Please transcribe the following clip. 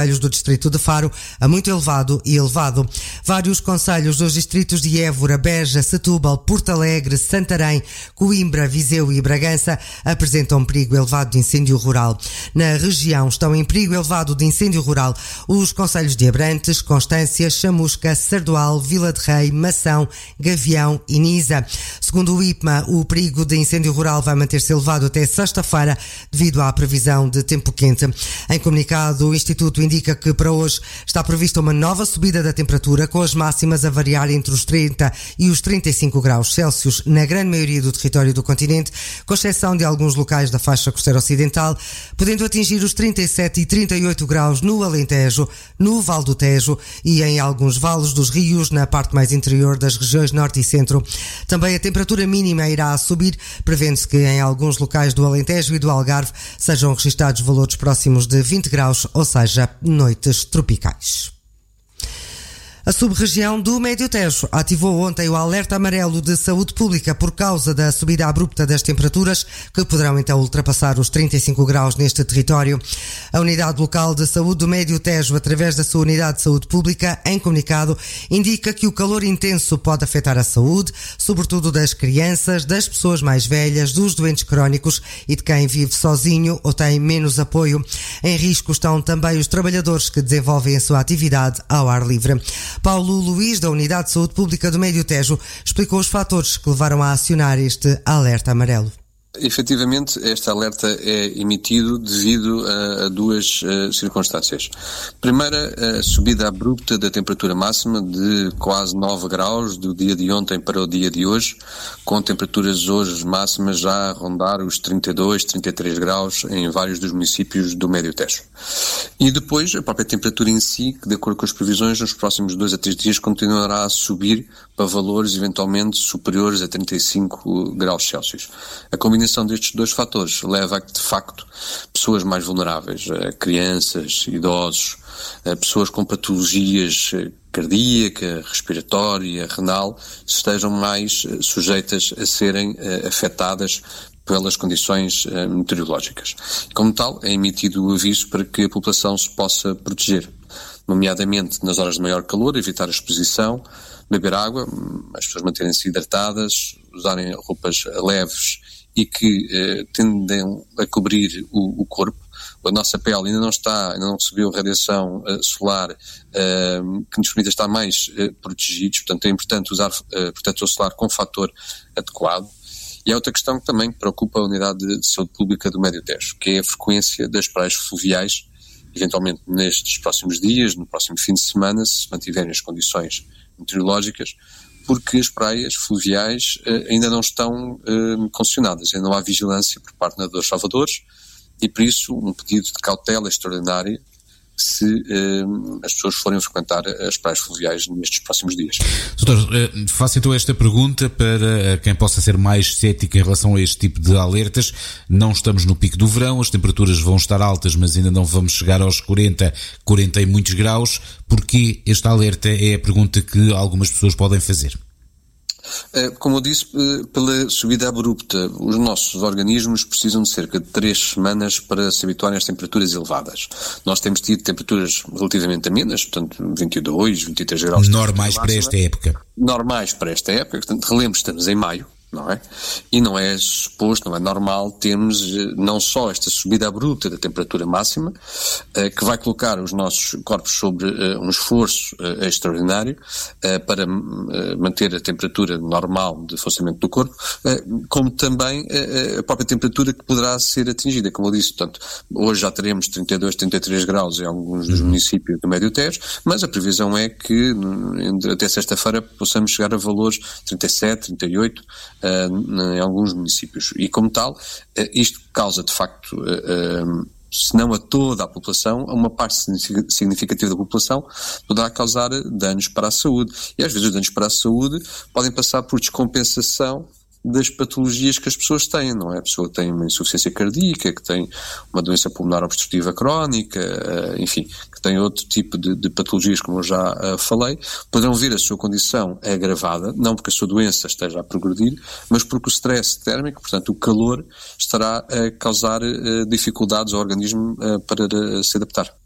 concelhos do distrito de Faro a muito elevado e elevado. Vários concelhos dos distritos de Évora, Beja, Setúbal, Porto Alegre, Santarém, Coimbra, Viseu e Bragança apresentam perigo elevado de incêndio rural. Na região estão em perigo elevado de incêndio rural os concelhos de Abrantes, Constância, Chamusca, Sardual, Vila de Rei, Mação, Gavião e Nisa. Segundo o IPMA, o perigo de incêndio rural vai manter-se elevado até sexta-feira devido à previsão de tempo quente. Em comunicado, o Instituto indica que para hoje está prevista uma nova subida da temperatura, com as máximas a variar entre os 30 e os 35 graus Celsius na grande maioria do território do continente, com exceção de alguns locais da faixa costeira ocidental, podendo atingir os 37 e 38 graus no Alentejo, no Val do Tejo e em alguns vales dos rios na parte mais interior das regiões norte e centro. Também a temperatura mínima irá subir, prevendo-se que em alguns locais do Alentejo e do Algarve sejam registados valores próximos de 20 graus, ou seja, noites tropicais. A sub-região do Médio Tejo ativou ontem o alerta amarelo de saúde pública por causa da subida abrupta das temperaturas, que poderão então ultrapassar os 35 graus neste território. A Unidade Local de Saúde do Médio Tejo, através da sua Unidade de Saúde Pública, em comunicado, indica que o calor intenso pode afetar a saúde, sobretudo das crianças, das pessoas mais velhas, dos doentes crónicos e de quem vive sozinho ou tem menos apoio. Em risco estão também os trabalhadores que desenvolvem a sua atividade ao ar livre. Paulo Luís, da Unidade de Saúde Pública do Médio Tejo, explicou os fatores que levaram a acionar este alerta amarelo. Efetivamente, este alerta é emitido devido a duas circunstâncias. Primeira, a subida abrupta da temperatura máxima de quase 9 graus do dia de ontem para o dia de hoje, com temperaturas hoje máximas já a rondar os 32, 33 graus em vários dos municípios do Médio Tejo. E depois, a própria temperatura em si, que de acordo com as previsões, nos próximos 2 a 3 dias continuará a subir para valores eventualmente superiores a 35 graus Celsius. A combinação destes dois fatores leva a que, de facto, pessoas mais vulneráveis, crianças, idosos, pessoas com patologias cardíaca, respiratória, renal, estejam mais sujeitas a serem afetadas pelas condições meteorológicas. Como tal, é emitido o aviso para que a população se possa proteger, nomeadamente nas horas de maior calor, evitar a exposição, beber água, as pessoas manterem-se hidratadas, usarem roupas leves e que tendem a cobrir o corpo. A nossa pele ainda não recebeu radiação solar que nos permita estar mais protegidos, portanto é importante usar protetor solar com fator adequado. E há outra questão que também preocupa a Unidade de Saúde Pública do Médio Tejo, que é a frequência das praias fluviais, eventualmente nestes próximos dias, no próximo fim de semana, se mantiverem as condições meteorológicas, porque as praias fluviais ainda não estão concessionadas, ainda não há vigilância por parte dos salvadores e por isso um pedido de cautela extraordinária se as pessoas forem frequentar as praias fluviais nestes próximos dias. Doutor, faço então esta pergunta para quem possa ser mais cético em relação a este tipo de alertas. Não estamos no pico do verão, as temperaturas vão estar altas, mas ainda não vamos chegar aos 40 e muitos graus. Porquê este alerta é a pergunta que algumas pessoas podem fazer? Como eu disse, pela subida abrupta, os nossos organismos precisam de cerca de 3 semanas para se habituarem às temperaturas elevadas. Nós temos tido temperaturas relativamente amenas, portanto 22, 23 graus. Normais para esta época. Normais para esta época, portanto relembro, estamos em maio. Não é? E não é suposto, não é normal termos não só esta subida abrupta da temperatura máxima, que vai colocar os nossos corpos sobre um esforço extraordinário para manter a temperatura normal de funcionamento do corpo, como também a própria temperatura que poderá ser atingida. Como eu disse, portanto, hoje já teremos 32, 33 graus em alguns dos municípios do Médio Tejo, mas a previsão é que até sexta-feira possamos chegar a valores 37, 38, em alguns municípios. E como tal, isto causa de facto, se não a toda a população, a uma parte significativa da população, poderá causar danos para a saúde. E às vezes os danos para a saúde podem passar por descompensação das patologias que as pessoas têm, não é? A pessoa tem uma insuficiência cardíaca, que tem uma doença pulmonar obstrutiva crónica, enfim, que tem outro tipo de patologias, como eu já falei, poderão vir a sua condição agravada, não porque a sua doença esteja a progredir, mas porque o stress térmico, portanto o calor, estará a causar dificuldades ao organismo para se adaptar.